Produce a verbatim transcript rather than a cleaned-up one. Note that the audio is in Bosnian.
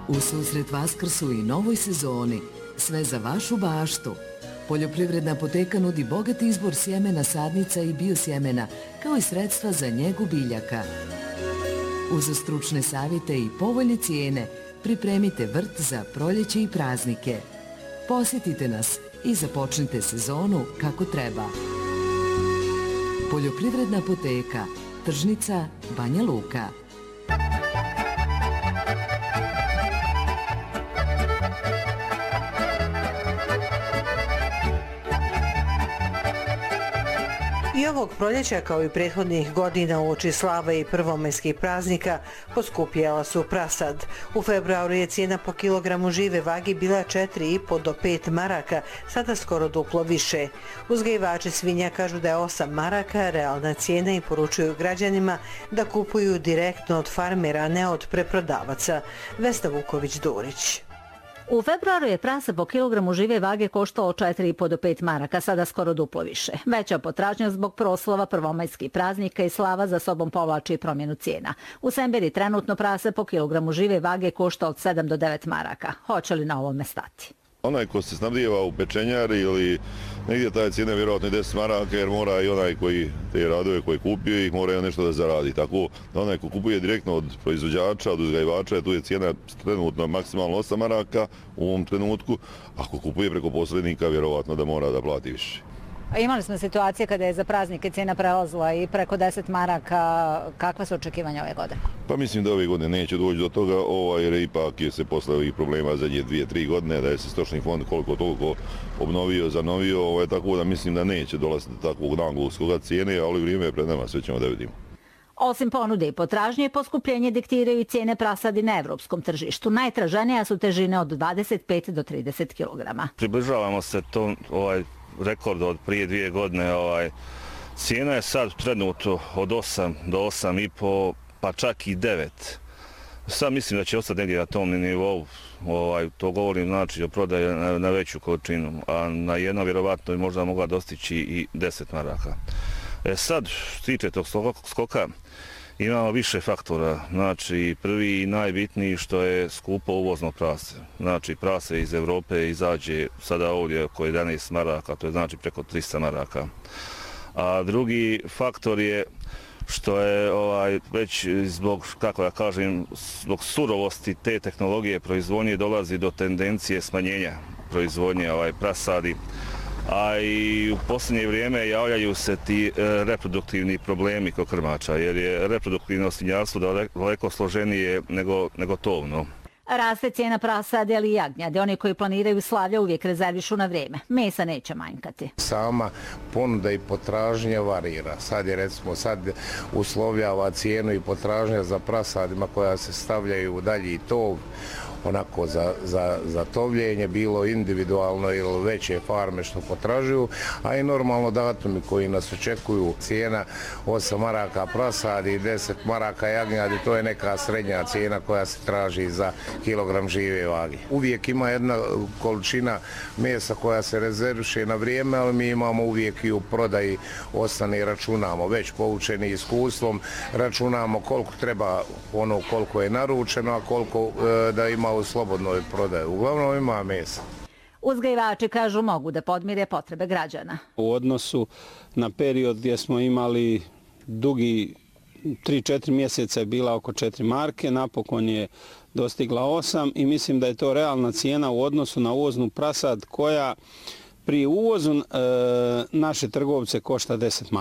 U susret Vaskrsu i novoj sezoni, sve za vašu baštu. Poljoprivredna apoteka nudi bogat izbor sjemena, sadnica i biosjemena, kao i sredstva za njegu biljaka. Uz stručne savjete i povoljne cijene, pripremite vrt za proljeće i praznike. Posjetite nas i započnite sezonu kako treba. Poljoprivredna apoteka, Tržnica, Banja Luka. I ovog proljeća, kao i prethodnih godina uoči slave i prvomajskih praznika, poskupjela su prasad. U februaru je cijena po kilogramu žive vagi bila četiri i po do pet maraka, sada skoro duplo više. Uzgajivači svinja kažu da je osam maraka realna cijena i poručuju građanima da kupuju direktno od farmera, a ne od preprodavaca. Vesna Vuković-Durić. U februaru je prase po kilogramu žive vage koštalo četiri i po do pet maraka, sada skoro duplo više. Veća potražnja zbog proslava prvomajskih praznika i slava za sobom povlači i promjenu cijena. U Semberi trenutno prase po kilogramu žive vage košta od sedam do devet maraka. Hoće li na ovome stati? Onaj ko se snabdijeva u pečenjari ili negdje taj cijena je vjerojatno i deset maraka, jer mora i onaj koji te radove koji kupio ih mora nešto da zaradi. Tako da onaj ko kupuje direktno od proizvođača, od uzgajivača, tu je cijena trenutno maksimalno osam maraka u ovom trenutku. Ako kupuje preko posrednika, vjerojatno da mora da plati više. A imali smo situacije kada je za praznike cijena prelazila i preko deset maraka. Kakva su očekivanja ove godine? Pa mislim da ove godine neće doći do toga, ovaj, jer ipak je se posle ovih problema zadnje dvije, tri godine, da je se stočni fond koliko toliko obnovio, zanovio, ovaj, tako da mislim da neće dolaziti do takvog nagulskog cijene, ali vrijeme je pred nama, sve ćemo da vidimo. Osim ponude i potražnje, poskupljenje diktiraju i cijene prasadi na evropskom tržištu. Najtraženija su težine od dvadeset pet do trideset kilograma. Približavamo se to ovaj, rekord od prije dvije godine. Ovaj, cijena je sad trenutno od osam do osam i po, pa čak i devet. Sad mislim da će ostati negdje na tom nivou. Ovaj, to govorim znači o prodaji na, na veću količinu, a na jedno vjerovatno je možda mogla dostići i deset maraka. E sad, što se tiče tog skoka, imamo više faktora. Znači, prvi i najbitniji što je skupo uvozno prase. Znači, prase iz Evrope izađe sada ovdje oko jedanaest maraka, to je znači preko tristo maraka. A drugi faktor je što je ovaj, već zbog, kako da kažem, zbog surovosti te tehnologije proizvodnje dolazi do tendencije smanjenja proizvodnje ovaj, prasadi. A i u posljednje vrijeme javljaju se ti reproduktivni problemi kod krmača, jer je reproduktivno svinjarstvo daleko složenije nego, nego tovno. Raste cijena prasadi, ali i jagnjade. Oni koji planiraju slavlja uvijek rezervišu na vrijeme. Mesa neće manjkati. Sama ponuda i potražnja varira. Sad je recimo sad uslovljava cijenu i potražnja za prasadima koja se stavljaju u dalji tov, onako za, za, za tovljenje, bilo individualno ili veće farme što potražuju, a i normalno datumi koji nas očekuju, cijena osam maraka prasadi i deset maraka jagnjadi, to je neka srednja cijena koja se traži za kilogram žive vage. Uvijek ima jedna količina mesa koja se rezerviše na vrijeme, ali mi imamo uvijek i u prodaji ostane i računamo, već poučeni iskustvom, računamo koliko treba, ono koliko je naručeno, a koliko e, da ima u slobodnoj prodaji. Uglavnom ima mesa. Uzgajivači kažu mogu da podmire potrebe građana. U odnosu na period gdje smo imali dugi tri četiri mjeseca je bila oko četiri marke, napokon je dostigla osam i mislim da je to realna cijena u odnosu na uvoznu prasad koja pri uvozu e, naše trgovce košta deset maraka.